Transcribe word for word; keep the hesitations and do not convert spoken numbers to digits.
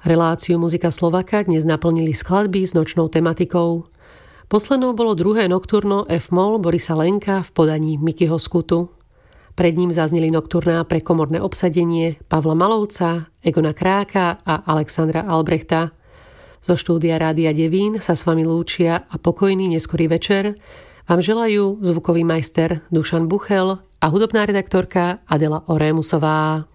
Reláciu Muzika Slováka dnes naplnili skladby s nočnou tematikou. Poslednou bolo druhé nokturno F-moll Borisa Lenka v podaní Mikyho Skutu. Pred ním zazneli nokturná pre komorné obsadenie Pavla Malovca, Egona Kráka a Alexandra Albrechta. Zo štúdia Rádia Devín sa s vami lúčia a pokojný neskorý večer vám želajú zvukový majster Dušan Buchel a hudobná redaktorka Adela Orémusová.